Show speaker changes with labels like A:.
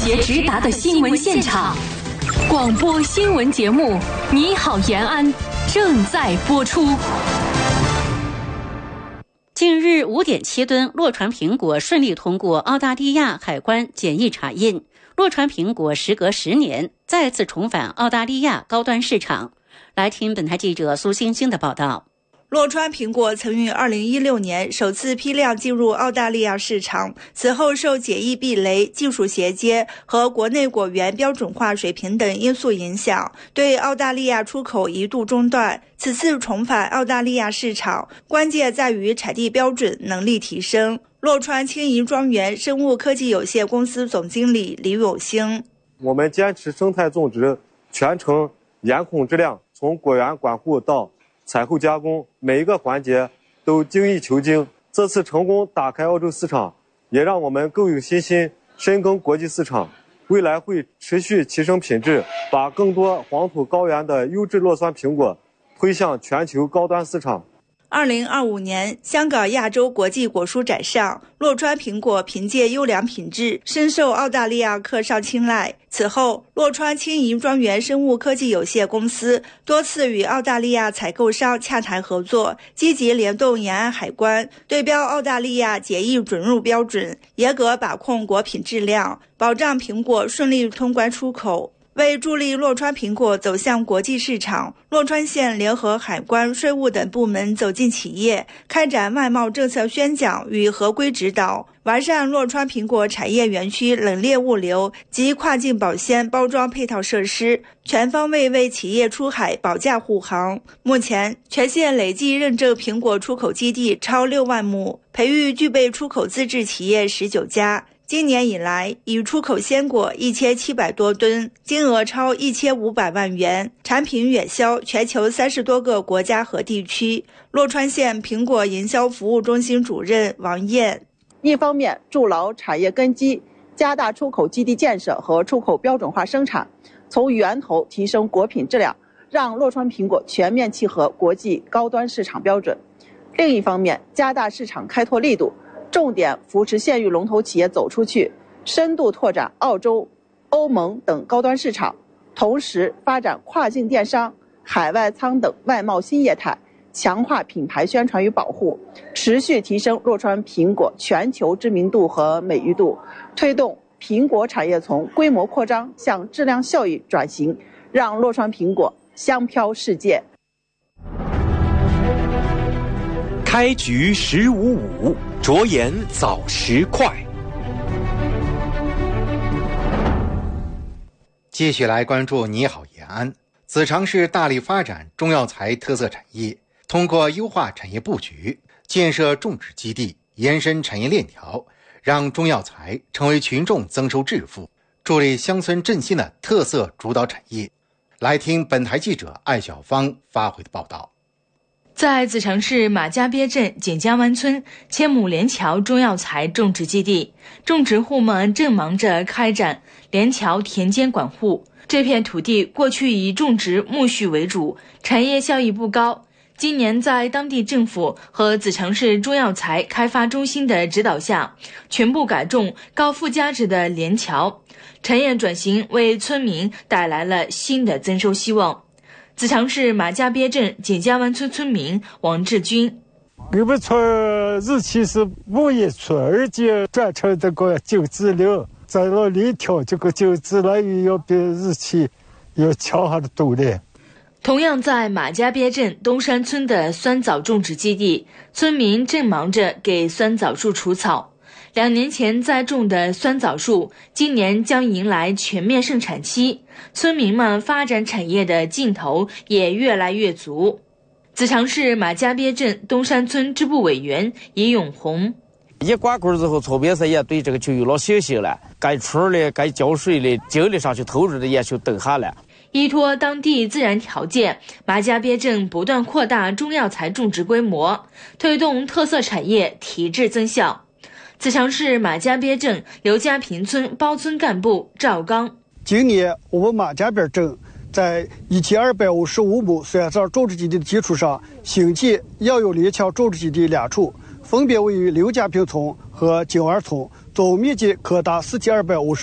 A: 捷直达的新闻现场，广播新闻节目《你好，延安》正在播出。
B: 近日5点7吨洛川苹果顺利通过澳大利亚海关检疫查验，洛川苹果时隔10年再次重返澳大利亚高端市场。来听本台记者苏星星的报道。
C: 洛川苹果曾于2016年首次批量进入澳大利亚市场，此后受检疫避雷、技术衔接和国内果园标准化水平等因素影响，对澳大利亚出口一度中断。此次重返澳大利亚市场，关键在于产地标准能力提升。洛川清怡庄园生物科技有限公司总经理李永兴：
D: 我们坚持生态种植，全程严控质量，从果园管护到采后加工，每一个环节都精益求精。这次成功打开澳洲市场，也让我们更有信心深耕国际市场。未来会持续提升品质，把更多黄土高原的优质洛川苹果推向全球高端市场。
C: 2025年香港亚洲国际果蔬展上，洛川苹果凭借优良品质深受澳大利亚客商青睐。此后，洛川清怡庄园生物科技有限公司多次与澳大利亚采购商洽谈合作，积极联动沿岸海关，对标澳大利亚检疫准入标准，严格把控果品质量，保障苹果顺利通关出口。为助力洛川苹果走向国际市场，洛川县联合海关、税务等部门走进企业，开展外贸政策宣讲与合规指导，完善洛川苹果产业园区冷链物流及跨境保鲜包装配套设施，全方位为企业出海保驾护航。目前，全县累计认证苹果出口基地超6万亩，培育具备出口资质企业19家。今年以来，已出口鲜果1700多吨，金额超1500万元，产品远销全球30多个国家和地区。洛川县苹果营销服务中心主任王燕：
E: 一方面筑牢产业根基，加大出口基地建设和出口标准化生产，从源头提升果品质量，让洛川苹果全面契合国际高端市场标准。另一方面，加大市场开拓力度，重点扶持县域龙头企业走出去，深度拓展澳洲、欧盟等高端市场，同时发展跨境电商、海外仓等外贸新业态，强化品牌宣传与保护，持续提升洛川苹果全球知名度和美誉度，推动苹果产业从规模扩张向质量效益转型，让洛川苹果香飘世界。
F: 开局15-5，着眼早10快。
G: 继续来关注你好延安。子长市大力发展中药材特色产业，通过优化产业布局，建设种植基地，延伸产业链条，让中药材成为群众增收致富、助力乡村振兴的特色主导产业。来听本台记者艾小芳发回的报道。
H: 在子长市马家鳖镇锦江湾村千亩连桥中药材种植基地，种植户们正忙着开展连桥田间管护。这片土地过去以种植苜蓿为主，产业效益不高。今年在当地政府和子长市中药材开发中心的指导下，全部改种高附加值的连桥，产业转型为村民带来了新的增收希望。子长市马家鳖镇锦江湾村村民王志军：
I: 我们村日期是5月初2节转成这个9至6，在那里调这个9至6月要比日期要强下的多的。
H: 同样在马家鳖镇东山村的酸枣种植基地，村民正忙着给酸枣树除草。2年前栽种的酸枣树，今年将迎来全面盛产期，村民们发展产业的劲头也越来越足。子长市马家鳖镇东山村支部委员尹永红：
J: 一刮棍之后，错别字也对这个就有了信心了，该出的、该浇水的、精力上去投入的也就等下了。
H: 依托当地自然条件，马家鳖镇不断扩大中药材种植规模，推动特色产业提质增效。子长市马家鳖镇刘家坪村包村干部赵刚：
I: 今年我们马家鳖镇在1255亩酸枣种植基地的基础上，新建药用连桥种植基地2处，分别位于刘家坪村和景儿村，总面积可达4250